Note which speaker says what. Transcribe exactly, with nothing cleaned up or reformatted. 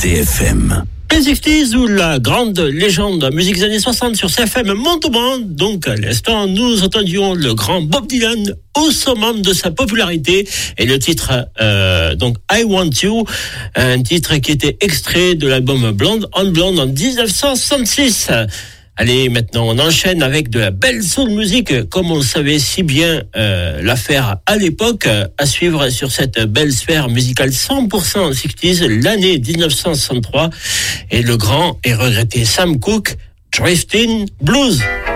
Speaker 1: C F M.
Speaker 2: Les sixties ou la grande légende de la musique des années soixante sur C F M Montauban. Donc à l'instant, nous entendions le grand Bob Dylan au summum de sa popularité et le titre euh, donc I Want You, un titre qui était extrait de l'album Blonde on Blonde en dix-neuf cent soixante-six. Allez, maintenant on enchaîne avec de la belle soul music, comme on le savait si bien euh, la faire à l'époque, à suivre sur cette belle sphère musicale cent pour cent sixties, l'année dix-neuf cent soixante-trois, et le grand et regretté Sam Cooke, Drifting Blues.